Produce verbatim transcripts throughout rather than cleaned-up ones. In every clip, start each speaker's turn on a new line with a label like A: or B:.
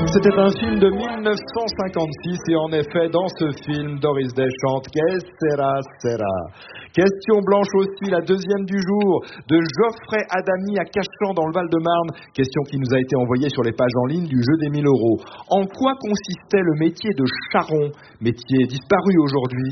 A: C'était un film de mille neuf cent cinquante-six et en effet, dans ce film, Doris Day chante « Que sera, sera ». Question blanche aussi, la deuxième du jour, de Geoffrey Adami à Cachan dans le Val-de-Marne. Question qui nous a été envoyée sur les pages en ligne du jeu des mille euros. En quoi consistait le métier de charron, métier disparu aujourd'hui?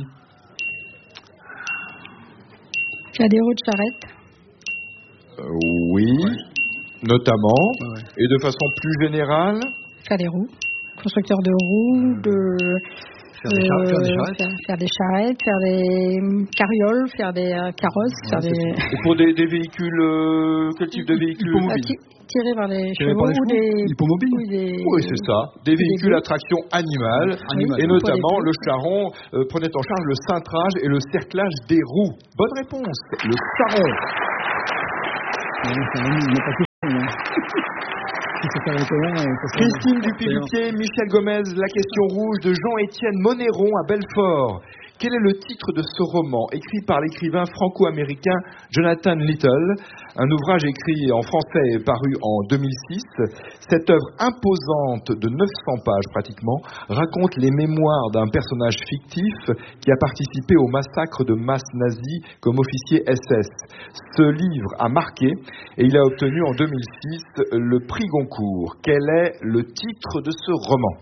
B: Faire des roues de charrette.
A: Euh, oui, ouais. Notamment.
C: Ouais.
A: Et de façon plus générale?
B: Faire des roues. Constructeur de roues, de...
C: Faire des, char-
B: euh,
C: faire des charrettes.
B: Faire, faire des charrettes, faire des carrioles, faire des euh, carrosses,
C: Ouais,
B: faire des...
A: Et pour des, des véhicules, euh, quel type de véhicules?
B: Ah, ti- tirer vers les
C: Tirer
B: chevaux
C: par les
B: ou
C: chevaux.
B: des...
C: L'hippomobile.
B: ou des...
A: Oui, c'est ça. Des véhicules
B: des
A: à traction animale.
C: Animal.
A: Et
B: Oui,
A: notamment,
B: pour les
A: le charron euh, prenait en charge le cintrage et le cerclage des roues. Bonne réponse. Le charron.
C: Non, c'est un ami, il n'est pas tout seul, hein. Si c'est pas étonnant, euh, ça serait-
A: Christine Dupuy-Luquier, Michel Gomez, La question rouge de Jean-Étienne Monéron à Belfort. Quel est le titre de ce roman, écrit par l'écrivain franco-américain Jonathan Little? Un ouvrage écrit en français et paru en deux mille six. Cette œuvre imposante de neuf cents pages pratiquement raconte les mémoires d'un personnage fictif qui a participé au massacre de masse nazi comme officier S S. Ce livre a marqué et il a obtenu en deux mille six le prix Goncourt. Quel est le titre de ce roman?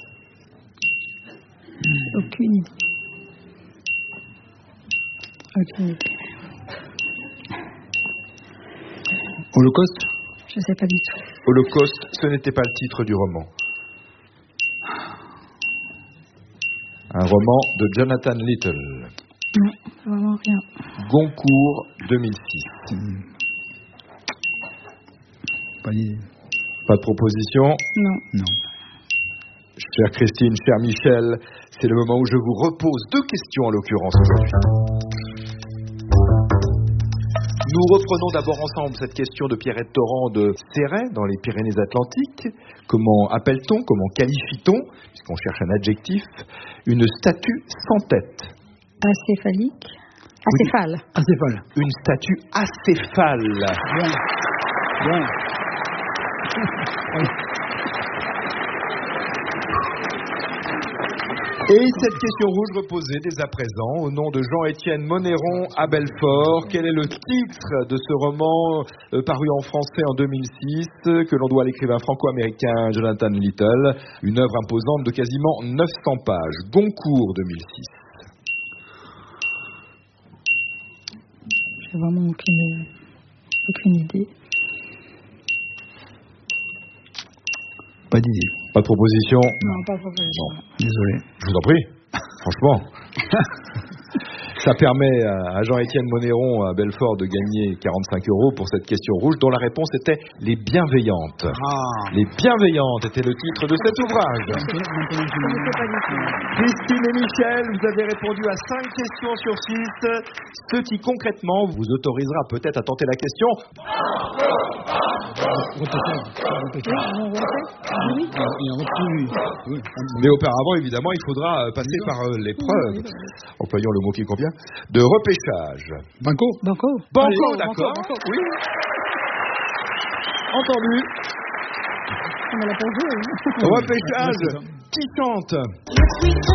B: Aucune idée. Aucune idée.
C: Holocauste.
B: Je sais pas du tout.
A: Holocauste, ce n'était pas le titre du roman. Un roman de Jonathan Little.
B: Non, vraiment rien.
A: Goncourt deux mille six.
C: Mmh. Pas d'idée.
A: Pas de proposition?
B: Non.
C: Non.
A: Chère Christine, cher Michel, c'est le moment où je vous repose deux questions en l'occurrence aujourd'hui. Nous reprenons d'abord ensemble cette question de Pierrette Torrent de Céret, dans les Pyrénées-Atlantiques. Comment appelle-t-on, comment qualifie-t-on, puisqu'on cherche un adjectif, une statue sans tête?
B: Acéphalique. Acéphale.
C: Acéphale.
A: Une statue acéphale.
C: Bien. Bien.
A: Et cette question rouge reposée dès à présent au nom de Jean-Étienne Monéron à Belfort. Quel est le titre de ce roman euh, paru en français en deux mille six que l'on doit à l'écrivain franco-américain Jonathan Little? Une œuvre imposante de quasiment neuf cents pages. Goncourt deux mille six.
B: J'ai vraiment aucune, aucune idée.
C: Pas d'idée.
A: Pas de proposition?
B: Non, pas proposition.
C: Désolé.
A: Je vous en prie. Franchement. Ça permet à Jean-Étienne Monéron à Belfort de gagner quarante-cinq euros pour cette question rouge dont la réponse était Les Bienveillantes.
C: Ah.
A: Les Bienveillantes était le titre de cet ouvrage.
B: Je ne sais pas du tout.
A: Christine et Michel, vous avez répondu à cinq questions sur six, ce qui concrètement vous autorisera peut-être à tenter la question.
B: Oui.
C: Oui.
A: Mais auparavant, évidemment, il faudra passer par euh, l'épreuve, employant le mot qui convient, de repêchage.
C: Banco.
B: Banco.
A: Banco,
B: Allez,
A: d'accord.
B: Banco, Banco.
A: Oui. Entendu.
B: On a la pas joué, hein.
A: Repêchage. Qui chante?